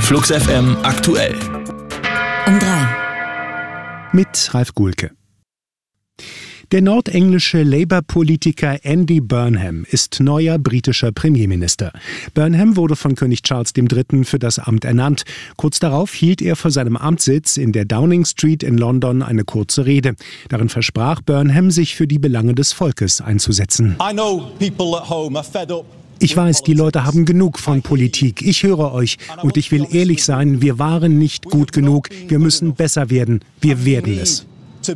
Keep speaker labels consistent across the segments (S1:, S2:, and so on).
S1: Flux FM aktuell.
S2: Um 3.
S3: Mit Ralf Guhlke. Der nordenglische Labour-Politiker Andy Burnham ist neuer britischer Premierminister. Burnham wurde von König Charles III. Für das Amt ernannt. Kurz darauf hielt er vor seinem Amtssitz in der Downing Street in London eine kurze Rede. Darin versprach Burnham, sich für die Belange des Volkes einzusetzen. Ich weiß, die Leute haben genug von Politik. Ich höre euch und ich will ehrlich sein, wir waren nicht gut genug. Wir müssen besser werden. Wir werden es.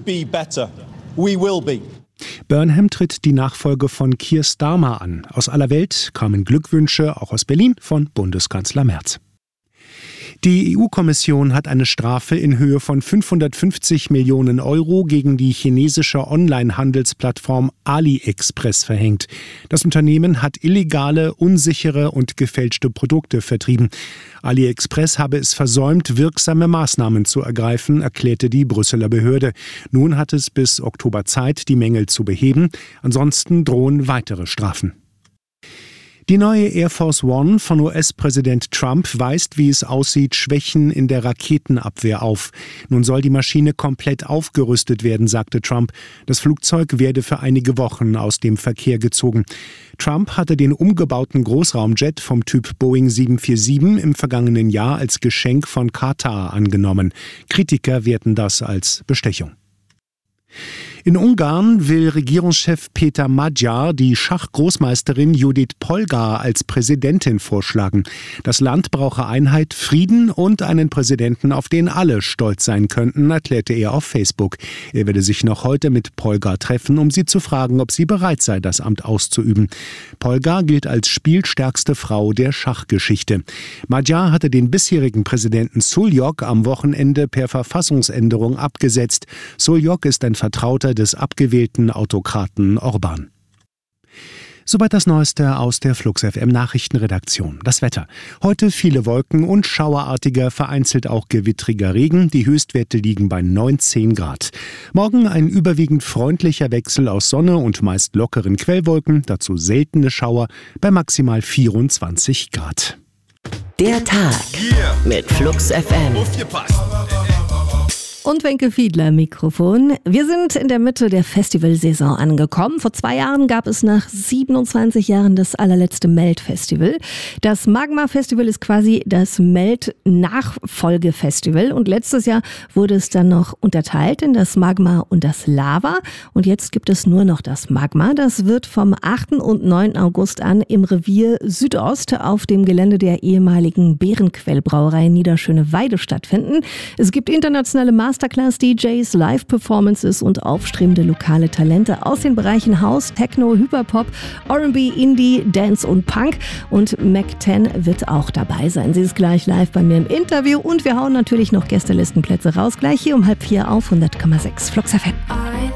S3: Burnham tritt die Nachfolge von Keir Starmer an. Aus aller Welt kamen Glückwünsche, auch aus Berlin, von Bundeskanzler Merz. Die EU-Kommission hat eine Strafe in Höhe von 550 Millionen Euro gegen die chinesische Online-Handelsplattform AliExpress verhängt. Das Unternehmen hat illegale, unsichere und gefälschte Produkte vertrieben. AliExpress habe es versäumt, wirksame Maßnahmen zu ergreifen, erklärte die Brüsseler Behörde. Nun hat es bis Oktober Zeit, die Mängel zu beheben. Ansonsten drohen weitere Strafen. Die neue Air Force One von US-Präsident Trump weist, wie es aussieht, Schwächen in der Raketenabwehr auf. Nun soll die Maschine komplett aufgerüstet werden, sagte Trump. Das Flugzeug werde für einige Wochen aus dem Verkehr gezogen. Trump hatte den umgebauten Großraumjet vom Typ Boeing 747 im vergangenen Jahr als Geschenk von Katar angenommen. Kritiker werten das als Bestechung. In Ungarn will Regierungschef Peter Magyar die Schachgroßmeisterin Judith Polgar als Präsidentin vorschlagen. Das Land brauche Einheit, Frieden und einen Präsidenten, auf den alle stolz sein könnten, erklärte er auf Facebook. Er werde sich noch heute mit Polgar treffen, um sie zu fragen, ob sie bereit sei, das Amt auszuüben. Polgar gilt als spielstärkste Frau der Schachgeschichte. Magyar hatte den bisherigen Präsidenten Šuljok am Wochenende per Verfassungsänderung abgesetzt. Šuljok ist ein Vertrauter des abgewählten Autokraten Orbán. Soweit das Neueste aus der Flux FM Nachrichtenredaktion. Das Wetter. Heute viele Wolken und schauerartiger, vereinzelt auch gewittriger Regen. Die Höchstwerte liegen bei 19 Grad. Morgen ein überwiegend freundlicher Wechsel aus Sonne und meist lockeren Quellwolken. Dazu seltene Schauer bei maximal 24 Grad.
S2: Der Tag mit Flux FM.
S4: Und Wenke Fiedler am Mikrofon. Wir sind in der Mitte der Festivalsaison angekommen. Vor 2 Jahren gab es nach 27 Jahren das allerletzte Melt-Festival. Das Magma-Festival ist quasi das Melt-Nachfolgefestival. Und letztes Jahr wurde es dann noch unterteilt in das Magma und das Lava. Und jetzt gibt es nur noch das Magma. Das wird vom 8. und 9. August an im Revier Südost auf dem Gelände der ehemaligen Bärenquellbrauerei Niederschöneweide stattfinden. Es gibt internationale Masterclass-DJs, Live-Performances und aufstrebende lokale Talente aus den Bereichen House, Techno, Hyperpop, R&B, Indie, Dance und Punk. Und Mac 10 wird auch dabei sein. Sie ist gleich live bei mir im Interview und wir hauen natürlich noch Gästelistenplätze raus. Gleich hier um 3:30 auf 100,6 Flux FM.